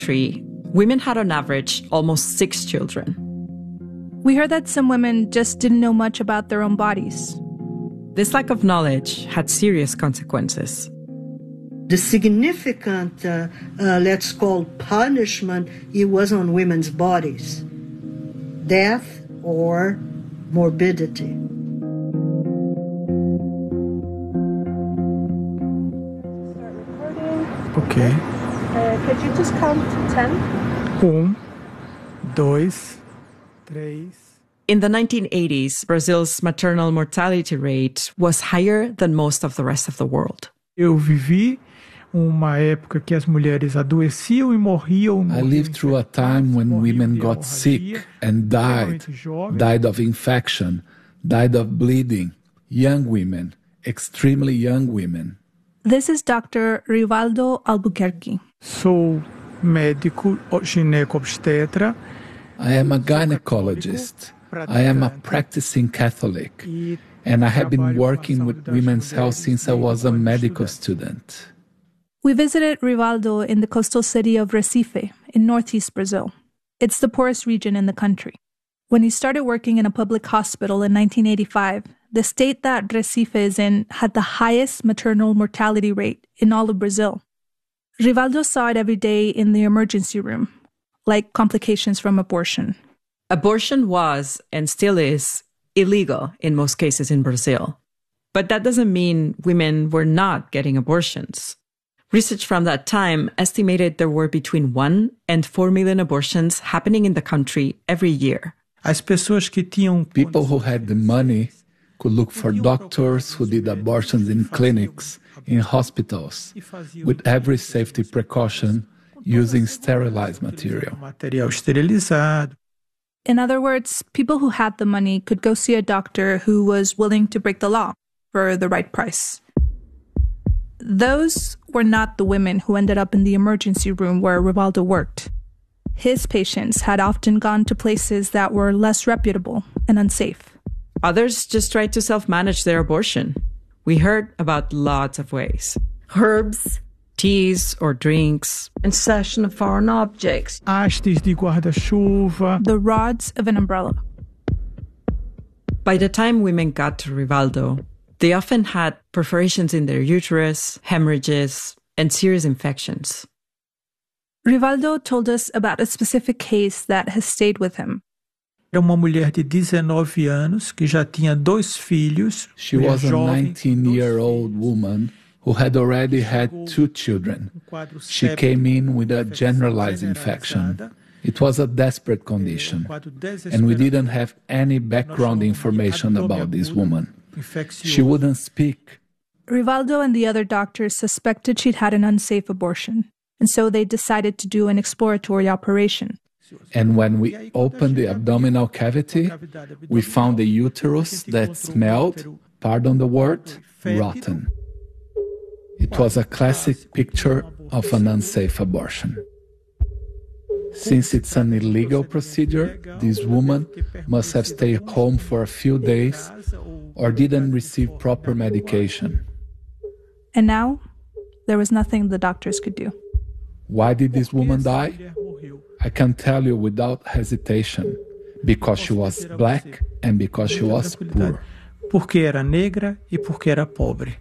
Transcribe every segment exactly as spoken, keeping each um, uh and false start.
women had on average almost six children. We heard that some women just didn't know much about their own bodies. This lack of knowledge had serious consequences. The significant, uh, uh, let's call punishment, it was on women's bodies. Death or morbidity. Start recording. Okay. Uh, could you just count to ten? Um, dois, três. In the nineteen eighties, Brazil's maternal mortality rate was higher than most of the rest of the world. Eu vivi uma época que as mulheres adoeciam e morriam. I lived through a time when women got sick and died, died of infection, died of bleeding. Young women, extremely young women. This is Doctor Rivaldo Albuquerque. Sou médico gineco-obstetra. I am a gynecologist. I am a practicing Catholic, and I have been working with women's health since I was a medical student. We visited Rivaldo in the coastal city of Recife in northeast Brazil. It's the poorest region in the country. When he started working in a public hospital in nineteen eighty-five, the state that Recife is in had the highest maternal mortality rate in all of Brazil. Rivaldo saw it every day in the emergency room, like complications from abortion. Abortion was, and still is, illegal in most cases in Brazil. But that doesn't mean women were not getting abortions. Research from that time estimated there were between one and four million abortions happening in the country every year. As pessoas que tinham People who had the money could look for doctors who did abortions in clinics, in hospitals, with every safety precaution, using sterilized material. material esterilizado. In other words, people who had the money could go see a doctor who was willing to break the law for the right price. Those were not the women who ended up in the emergency room where Rivaldo worked. His patients had often gone to places that were less reputable and unsafe. Others just tried to self-manage their abortion. We heard about lots of ways. Herbs, teas or drinks, insertion of foreign objects, Hastes de guarda-chuva. The rods of an umbrella. By the time women got to Rivaldo, they often had perforations in their uterus, hemorrhages, and serious infections. Rivaldo told us about a specific case that has stayed with him. Era uma mulher de dezenove anos que já tinha dois filhos. She was a nineteen-year-old woman who had already had two children. She came in with a generalized infection. It was a desperate condition, and we didn't have any background information about this woman. She wouldn't speak. Rivaldo and the other doctors suspected she'd had an unsafe abortion, and so they decided to do an exploratory operation. And when we opened the abdominal cavity, we found a uterus that smelled, pardon the word, rotten. It was a classic picture of an unsafe abortion. Since it's an illegal procedure, this woman must have stayed home for a few days or didn't receive proper medication. And now, there was nothing the doctors could do. Why did this woman die? I can tell you without hesitation, because she was black and because she was poor. Porque era negra e porque era pobre.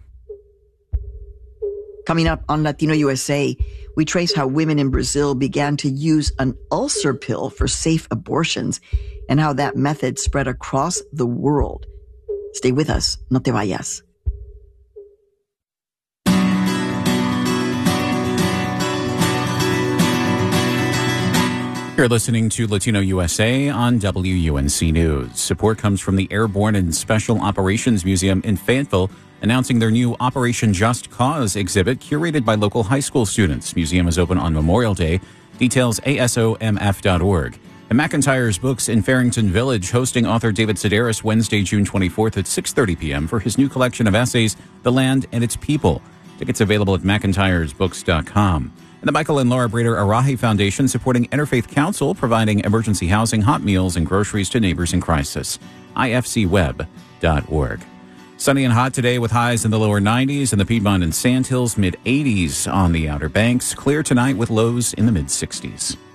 Coming up on Latino U S A, we trace how women in Brazil began to use an ulcer pill for safe abortions and how that method spread across the world. Stay with us, no te vayas. You're listening to Latino U S A on W U N C News. Support comes from the Airborne and Special Operations Museum in Fayetteville, announcing their new Operation Just Cause exhibit curated by local high school students. Museum is open on Memorial Day. Details A S O M F dot org. And McIntyre's Books in Farrington Village hosting author David Sedaris Wednesday, June twenty-fourth at six thirty p.m. for his new collection of essays, The Land and Its People. Tickets available at mcintyres books dot com. And the Michael and Laura Brader Arahi Foundation supporting Interfaith Council, providing emergency housing, hot meals, and groceries to neighbors in crisis. I F C web dot org. Sunny and hot today with highs in the lower nineties in the Piedmont and Sandhills, mid eighties on the Outer Banks. Clear tonight with lows in the mid sixties.